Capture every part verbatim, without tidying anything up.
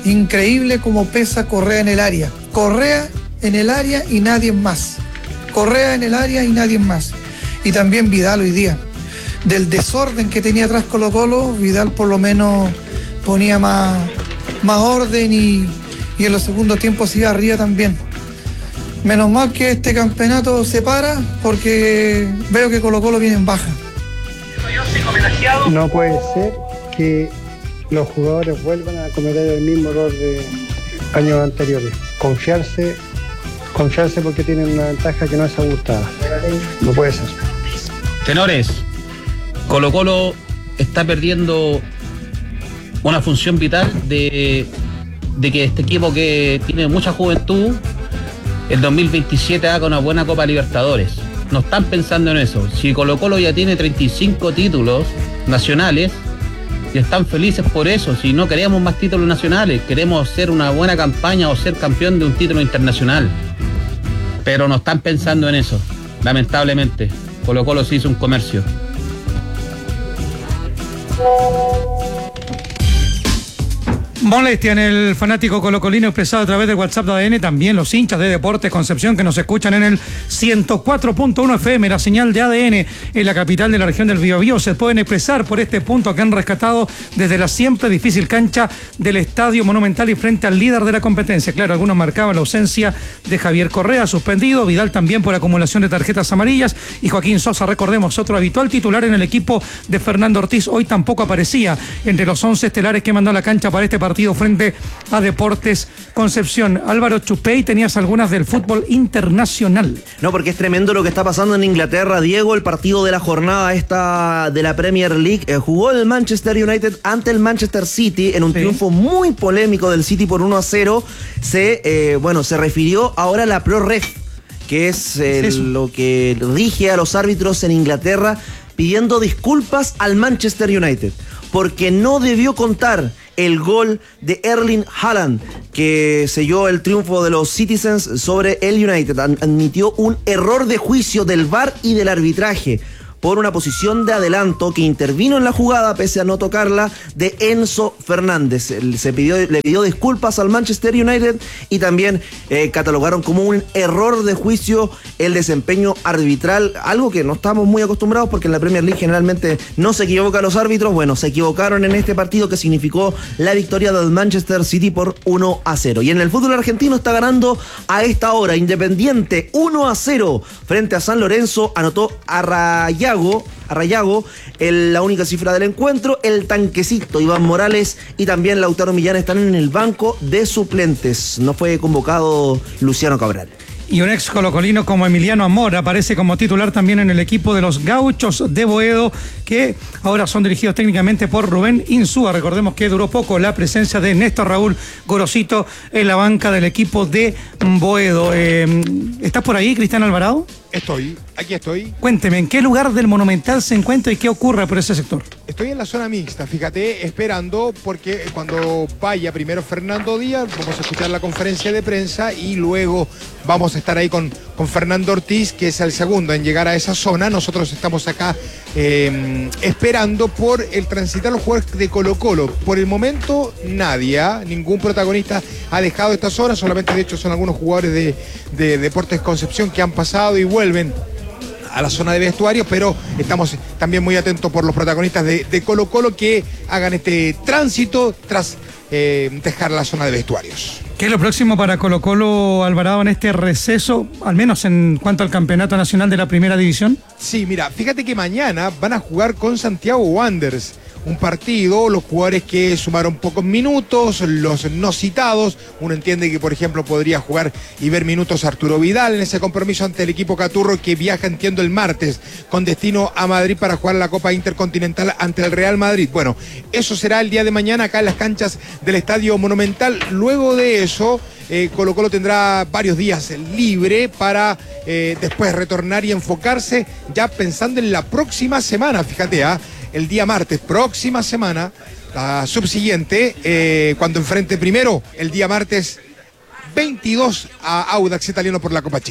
Increíble cómo pesa Correa en el área. Correa en el área y nadie más. Correa en el área y nadie más. Y también Vidal hoy día. Del desorden que tenía atrás Colo-Colo, Vidal por lo menos ponía más, más orden y, y en los segundos tiempos iba arriba también. Menos mal que este campeonato se para porque veo que Colo-Colo viene en baja. No puede ser que los jugadores vuelvan a cometer el mismo error de años anteriores. Confiarse, confiarse porque tienen una ventaja que no es ajustada. No puede ser. Tenores, Colo-Colo está perdiendo una función vital de, de que este equipo que tiene mucha juventud, el dos mil veintisiete haga una buena Copa Libertadores. No están pensando en eso. Si Colo-Colo ya tiene treinta y cinco títulos nacionales, y están felices por eso. Si no queremos más títulos nacionales, queremos hacer una buena campaña o ser campeón de un título internacional. Pero no están pensando en eso, lamentablemente. Colo-Colo se hizo un comercio. Molestia en el fanático colocolino expresado a través del WhatsApp de A D N, también los hinchas de Deportes Concepción que nos escuchan en el ciento cuatro punto uno F M, la señal de A D N en la capital de la región del Biobío, se pueden expresar por este punto que han rescatado desde la siempre difícil cancha del Estadio Monumental y frente al líder de la competencia. Claro, algunos marcaban la ausencia de Javier Correa, suspendido, Vidal también por acumulación de tarjetas amarillas y Joaquín Sosa, recordemos, otro habitual titular en el equipo de Fernando Ortiz, hoy tampoco aparecía entre los once estelares que mandó a la cancha para este partido frente a Deportes Concepción. Álvaro Chupey, tenías algunas del fútbol internacional. No, porque es tremendo lo que está pasando en Inglaterra, Diego. El partido de la jornada esta de la Premier League, eh, jugó el Manchester United ante el Manchester City en un sí. triunfo muy polémico del City por uno a cero. Se, eh, bueno, se refirió ahora a la ProRef, que es, eh, es lo que rige a los árbitros en Inglaterra, pidiendo disculpas al Manchester United porque no debió contar el gol de Erling Haaland, que selló el triunfo de los Citizens sobre el United. Admitió un error de juicio del V A R y del arbitraje por una posición de adelanto que intervino en la jugada pese a no tocarla de Enzo Fernández. Se pidió, le pidió disculpas al Manchester United y también eh, catalogaron como un error de juicio el desempeño arbitral, algo que no estamos muy acostumbrados porque en la Premier League generalmente no se equivocan los árbitros. Bueno, se equivocaron en este partido que significó la victoria del Manchester City por uno a cero. Y en el fútbol argentino está ganando a esta hora Independiente uno a cero frente a San Lorenzo, anotó Arrayago Arrayago, el, la única cifra del encuentro. El tanquecito Iván Morales y también Lautaro Millán están en el banco de suplentes. No fue convocado Luciano Cabral. Y un ex colocolino como Emiliano Amor aparece como titular también en el equipo de los Gauchos de Boedo, que ahora son dirigidos técnicamente por Rubén Insúa. Recordemos que duró poco la presencia de Néstor Raúl Gorosito en la banca del equipo de Boedo. Eh, ¿Estás por ahí, Cristian Alvarado? Estoy, aquí estoy. Cuénteme, ¿en qué lugar del Monumental se encuentra y qué ocurre por ese sector? Estoy en la zona mixta, fíjate, esperando, porque cuando vaya primero Fernando Díaz, vamos a escuchar la conferencia de prensa y luego vamos a estar ahí con, con Fernando Ortiz, que es el segundo en llegar a esa zona. Nosotros estamos acá eh, esperando por el transitar los jugadores de Colo-Colo. Por el momento, nadie, ¿eh? ningún protagonista ha dejado esta zona, solamente de hecho son algunos jugadores de, de Deportes Concepción que han pasado y vuelven a la zona de vestuario, pero estamos también muy atentos por los protagonistas de, de Colo-Colo que hagan este tránsito tras eh, dejar la zona de vestuarios. ¿Qué es lo próximo para Colo-Colo, Alvarado, en este receso, al menos en cuanto al campeonato nacional de la primera división? Sí, mira, fíjate que mañana van a jugar con Santiago Wanderers. Un partido, los jugadores que sumaron pocos minutos, los no citados. Uno entiende que, por ejemplo, podría jugar y ver minutos Arturo Vidal en ese compromiso ante el equipo Caturro, que viaja, entiendo, el martes con destino a Madrid para jugar la Copa Intercontinental ante el Real Madrid. Bueno, eso será el día de mañana acá en las canchas del Estadio Monumental. Luego de eso, eh, Colo-Colo tendrá varios días libre para eh, después retornar y enfocarse ya pensando en la próxima semana. Fíjate, ¿ah? ¿eh? El día martes, próxima semana, la subsiguiente, eh, cuando enfrente primero, el día martes veintidós a Audax Italiano por la Copa Chile.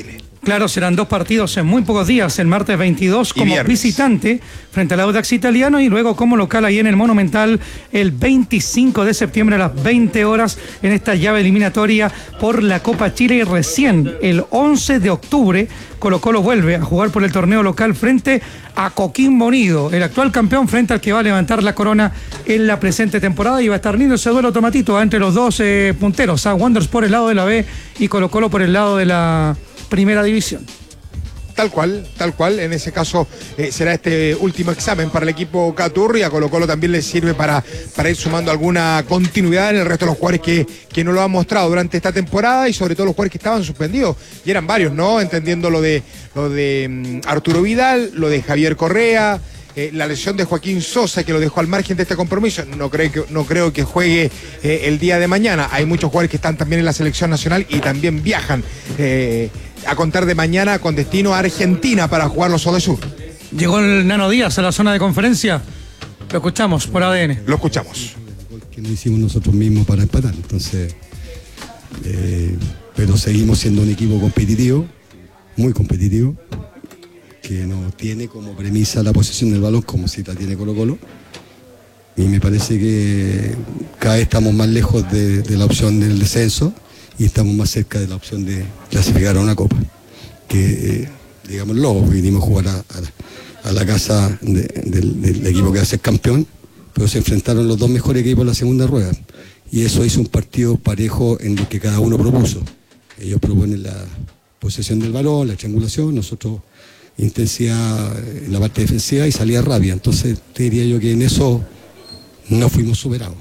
Claro, serán dos partidos en muy pocos días. El martes veintidós como visitante frente al Audax Italiano y luego como local ahí en el Monumental el veinticinco de septiembre a las veinte horas en esta llave eliminatoria por la Copa Chile. Y recién el once de octubre Colo-Colo vuelve a jugar por el torneo local frente a Coquimbo Unido, el actual campeón frente al que va a levantar la corona en la presente temporada. Y va a estar lindo ese duelo automatito entre los dos eh, punteros, a Wanderers por el lado de la B y Colo-Colo por el lado de la Primera División. Tal cual, tal cual. En ese caso eh, será este último examen para el equipo Caturri. A Colo Colo también le sirve para, para ir sumando alguna continuidad en el resto de los jugadores que, que no lo han mostrado durante esta temporada y sobre todo los jugadores que estaban suspendidos. Y eran varios, ¿no? Entendiendo lo de, lo de um, Arturo Vidal, lo de Javier Correa, eh, la lesión de Joaquín Sosa, que lo dejó al margen de este compromiso. No creo que, no creo que juegue eh, el día de mañana. Hay muchos jugadores que están también en la selección nacional y también viajan Eh, a contar de mañana con destino a Argentina para jugar los Odesur. Llegó el Nano Díaz a la zona de conferencia. Lo escuchamos por A D N. Lo escuchamos. Que no hicimos nosotros mismos para empatar. Entonces, eh, pero seguimos siendo un equipo competitivo, muy competitivo, que no tiene como premisa la posesión del balón como si la tiene Colo Colo. Y me parece que cada vez estamos más lejos de, de la opción del descenso y estamos más cerca de la opción de clasificar a una copa, que eh, digámoslo, vinimos a jugar a, a, a la casa de, de, del equipo que va a ser campeón, pero se enfrentaron los dos mejores equipos en la segunda rueda, y eso hizo un partido parejo en lo que cada uno propuso. Ellos proponen la posesión del balón, la triangulación, nosotros intensidad en la parte defensiva y salida rápida. Entonces te diría yo que en eso no fuimos superados.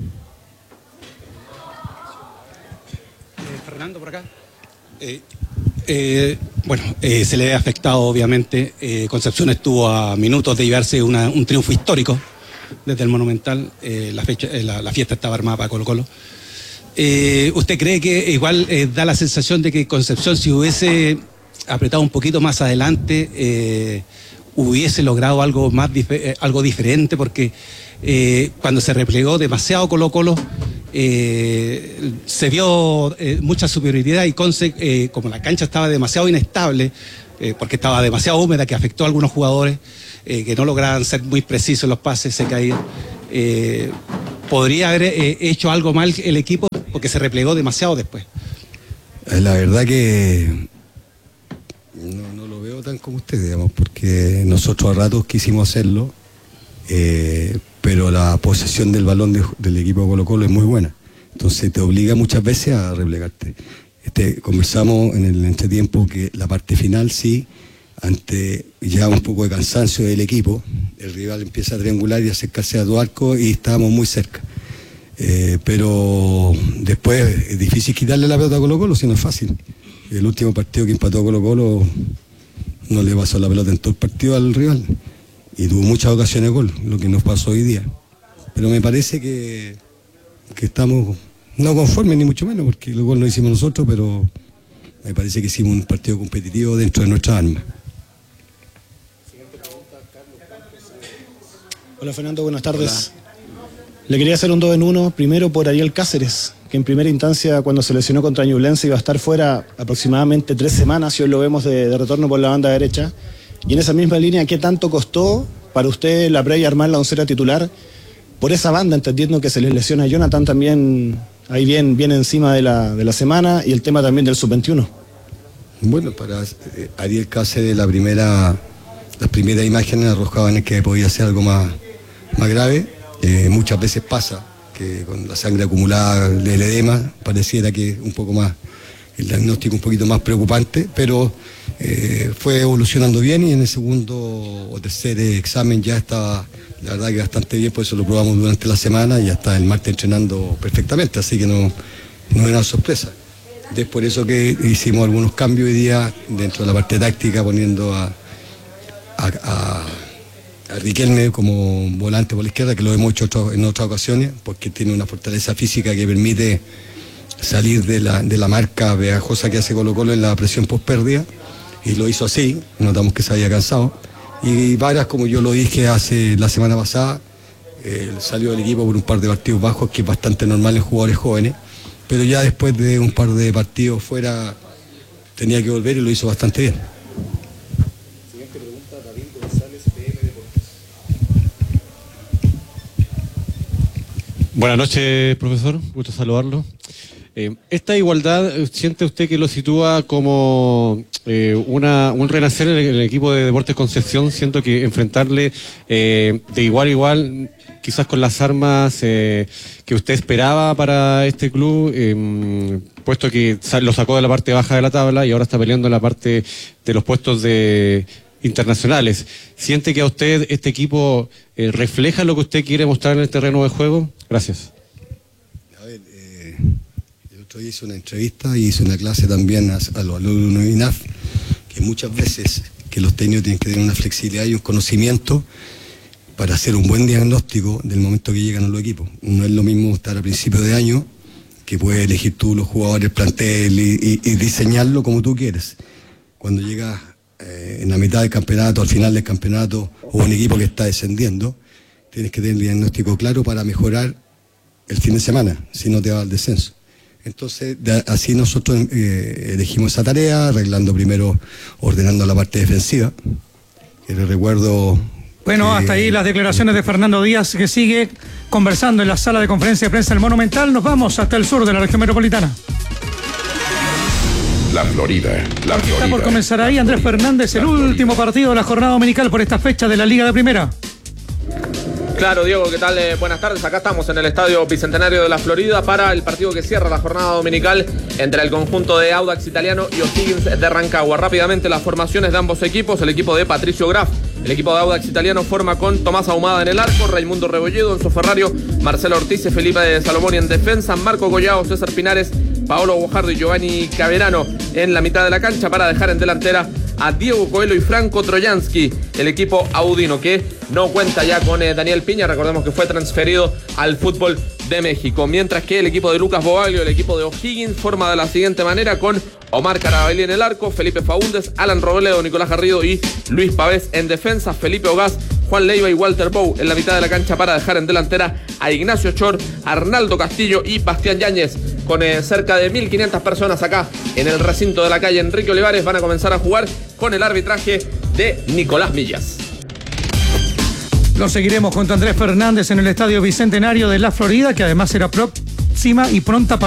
Fernando, por acá. Eh, eh, bueno, eh, se le ha afectado obviamente. Eh, Concepción estuvo a minutos de llevarse una, un triunfo histórico desde el Monumental. Eh, la, fecha, eh, la, la fiesta estaba armada para Colo Colo. Eh, ¿Usted cree que igual eh, da la sensación de que Concepción, si hubiese apretado un poquito más adelante, eh, hubiese logrado algo más eh, algo diferente? Porque eh, cuando se replegó demasiado Colo Colo, eh, se vio eh, mucha superioridad y Conce, eh, como la cancha estaba demasiado inestable, eh, porque estaba demasiado húmeda, que afectó a algunos jugadores eh, que no lograban ser muy precisos en los pases, se caían. Eh, ¿Podría haber eh, hecho algo mal el equipo porque se replegó demasiado después? La verdad que no, no lo veo tan como usted, digamos, porque nosotros a ratos quisimos hacerlo, eh, pero la posesión del balón de, del equipo de Colo Colo es muy buena, entonces te obliga muchas veces a replegarte. Este, conversamos en el entretiempo que la parte final sí, ante ya un poco de cansancio del equipo, el rival empieza a triangular y a acercarse a tu arco y estábamos muy cerca. Eh, pero después es difícil quitarle la pelota a Colo Colo, si no es fácil. El último partido que empató Colo Colo no le pasó la pelota en todo el partido al rival y tuvo muchas ocasiones de gol, lo que nos pasó hoy día. Pero me parece que, que estamos no conformes ni mucho menos, porque el gol lo hicimos nosotros, pero me parece que hicimos un partido competitivo dentro de nuestras armas. Hola Fernando, buenas tardes. Hola. Le quería hacer un dos en uno, primero por Ariel Cáceres, que en primera instancia cuando se lesionó contra Ñublense iba a estar fuera aproximadamente tres semanas, y hoy lo vemos de, de retorno por la banda derecha. Y en esa misma línea, ¿qué tanto costó para usted la previa armar la oncena titular por esa banda, entendiendo que se les lesiona a Jonathan también ahí bien, bien encima de la, de la semana, y el tema también del sub veintiuno? Bueno, para eh, Ariel Cáceres la primera, las primeras imágenes arrojaban en que podía ser algo más, más grave. Eh, muchas veces pasa que con la sangre acumulada del edema pareciera que un poco más, el diagnóstico un poquito más preocupante, pero eh, fue evolucionando bien y en el segundo o tercer examen ya estaba, la verdad que bastante bien, por eso lo probamos durante la semana y ya está el martes entrenando perfectamente, así que no, no era sorpresa. Es por eso que hicimos algunos cambios hoy día dentro de la parte táctica, poniendo a, a, a a Riquelme como volante por la izquierda, que lo hemos hecho otro, en otras ocasiones, porque tiene una fortaleza física que permite salir de la, de la marca pegajosa que hace Colo Colo en la presión post pérdida, y lo hizo así, notamos que se había cansado. Y Varas, como yo lo dije hace la semana pasada, eh, salió del equipo por un par de partidos bajos, que es bastante normal en jugadores jóvenes, pero ya después de un par de partidos fuera tenía que volver y lo hizo bastante bien. Siguiente pregunta, David González, P M Deportes. Buenas noches, profesor. Gusto saludarlo. Eh, ¿Esta igualdad siente usted que lo sitúa como eh, una, un renacer en el, en el equipo de Deportes Concepción? Siento que enfrentarle eh, de igual a igual, quizás con las armas eh, que usted esperaba para este club, eh, puesto que lo sacó de la parte baja de la tabla y ahora está peleando en la parte de los puestos de internacionales. ¿Siente que a usted este equipo eh, refleja lo que usted quiere mostrar en el terreno de juego? Gracias. Yo hice una entrevista y hice una clase también a, a los alumnos de I N A F, que muchas veces que los técnicos tienen que tener una flexibilidad y un conocimiento para hacer un buen diagnóstico del momento que llegan a los equipos. No es lo mismo estar a principio de año, que puedes elegir tú los jugadores, el plantel y, y, y diseñarlo como tú quieres. Cuando llegas eh, en la mitad del campeonato, al final del campeonato, o un equipo que está descendiendo, tienes que tener el diagnóstico claro para mejorar el fin de semana, si no te va al descenso. Entonces, de, así nosotros eh, elegimos esa tarea, arreglando primero, ordenando la parte defensiva. Que les recuerdo... Bueno, que, hasta ahí las declaraciones de Fernando Díaz, que sigue conversando en la sala de conferencia de prensa del Monumental. Nos vamos hasta el sur de la región metropolitana. La Florida, la Florida. Está por comenzar ahí Andrés Fernández, el último partido de la jornada dominical por esta fecha de la Liga de Primera. Claro, Diego, ¿qué tal? Eh, buenas tardes. Acá estamos en el Estadio Bicentenario de la Florida para el partido que cierra la jornada dominical entre el conjunto de Audax Italiano y O'Higgins de Rancagua. Rápidamente las formaciones de ambos equipos. El equipo de Patricio Graf, el equipo de Audax Italiano forma con Tomás Ahumada en el arco, Raimundo Rebolledo, Enzo Ferrario, Marcelo Ortiz, Felipe de Salomón en defensa, Marco Collao, César Pinares, Paolo Guajardo y Giovanni Caverano en la mitad de la cancha para dejar en delantera a Diego Coelho y Franco Trojansky, el equipo audino que no cuenta ya con eh, Daniel Piña, recordemos que fue transferido al fútbol de México, mientras que el equipo de Lucas Boaglio, el equipo de O'Higgins, forma de la siguiente manera con Omar Carabalí en el arco, Felipe Faúndez, Alan Robledo, Nicolás Garrido y Luis Pavés en defensa, Felipe Ogaz, Juan Leiva y Walter Bou en la mitad de la cancha para dejar en delantera a Ignacio Chor, Arnaldo Castillo y Bastián Yáñez. Con eh, cerca de mil quinientas personas acá en el recinto de la calle Enrique Olivares, van a comenzar a jugar con el arbitraje de Nicolás Millas. Lo seguiremos junto a Andrés Fernández en el Estadio Bicentenario de la Florida, que además será próxima y pronta para